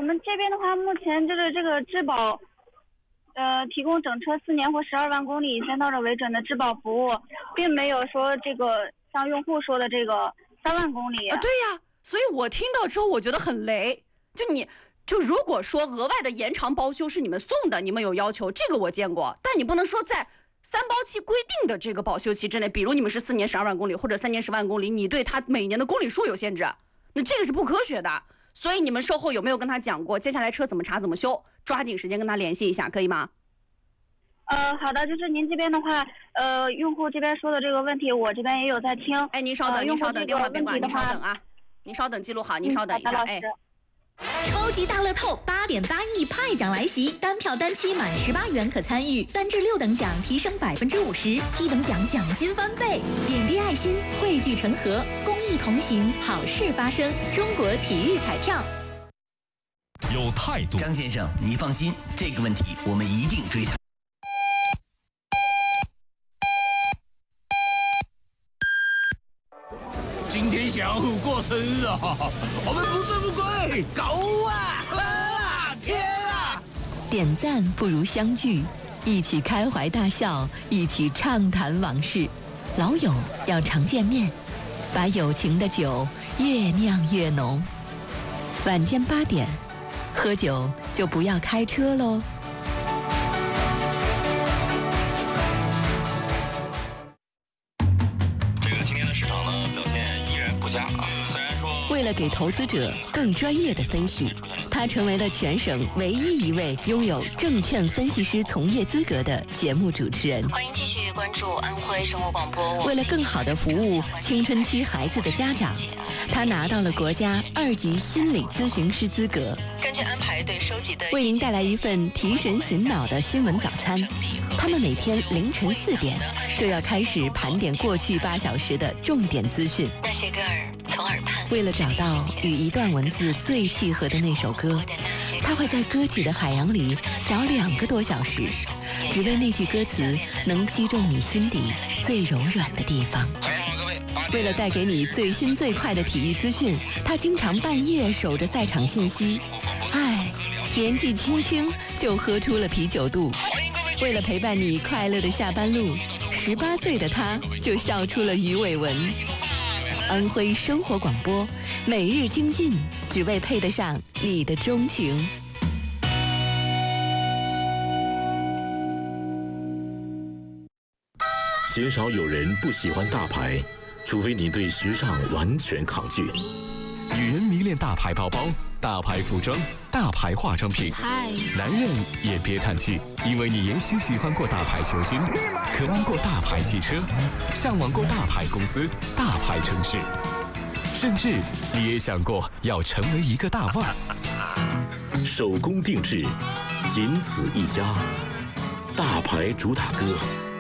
我们这边的话，目前就是这个质保，提供整车4年或12万公里先到这为准的质保服务，并没有说这个像用户说的这个3万公里。 对呀，所以我听到之后我觉得很雷。就如果说额外的延长包修是你们送的，你们有要求，这个我见过，但你不能说在3包期规定的这个保修期之内，比如你们是4年12万公里或者3年10万公里，你对他每年的公里数有限制，那这个是不科学的。所以你们售后有没有跟他讲过，接下来车怎么查怎么修？抓紧时间跟他联系一下，可以吗？ 好的，就是您这边的话，用户这边说的这个问题，我这边也有在听。 哎，您稍等，您稍等，电话别挂，您稍等啊，您稍等，记录好，您稍等一下，哎。 超级大乐透8.8亿派奖来袭，单票单期满18元可参与，3至6等奖提升50%，7等奖奖金翻倍。点滴爱心，汇聚成河，公益同行，好事发生。中国体育彩票。 有态度， 张先生，你放心，这个问题我们一定追查。 今天小虎过生日啊，我们不醉不归，狗啊，喝啊，天啊！ 点赞不如相聚，一起开怀大笑，一起畅谈往事。老友要常见面，把友情的酒越酿越浓。晚间8点，喝酒就不要开车喽。为了给投资者更专业的分析，他成为了全省唯一一位拥有证券分析师从业资格的节目主持人。 欢迎继续关注安徽生活广播。 为了更好地服务青春期孩子的家长，他拿到了国家2级心理咨询师资格。 根据安排对收集的， 为您带来一份提神醒脑的新闻早餐。他们每天凌晨4点就要开始盘点过去8小时的重点资讯。 那些歌儿从耳畔。 为了找到与一段文字最契合的那首歌，他会在歌曲的海洋里找2个多小时，只为那句歌词能击中你心底最柔软的地方。为了带给你最新最快的体育资讯，他经常半夜守着赛场信息。年纪轻轻就喝出了啤酒肚。为了陪伴你快乐的下班路，18岁的他就笑出了鱼尾纹。安徽生活广播，每日精进，只为配得上你的钟情。 鲜少有人不喜欢大牌，除非你对时尚完全抗拒。女人迷恋大牌包包、大牌服装、大牌化妆品。男人也别叹气，因为你也许喜欢过大牌球星，渴望过大牌汽车，向往过大牌公司、大牌城市，甚至你也想过要成为一个大腕。手工定制，仅此一家，大牌主打歌。